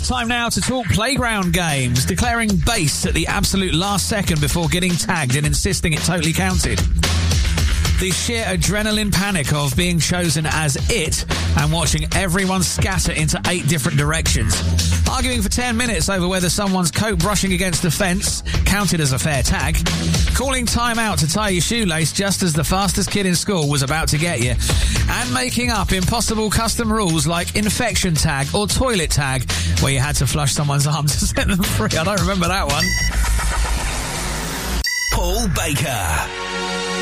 Time now to talk playground games, declaring base at the absolute last second before getting tagged and insisting it totally counted. The sheer adrenaline panic of being chosen as it and watching everyone scatter into 8 different directions. Arguing for 10 minutes over whether someone's coat brushing against the fence counted as a fair tag. Calling time out to tie your shoelace just as the fastest kid in school was about to get you. And making up impossible custom rules like infection tag or toilet tag, where you had to flush someone's arm to set them free. I don't remember that one. Paul Baker.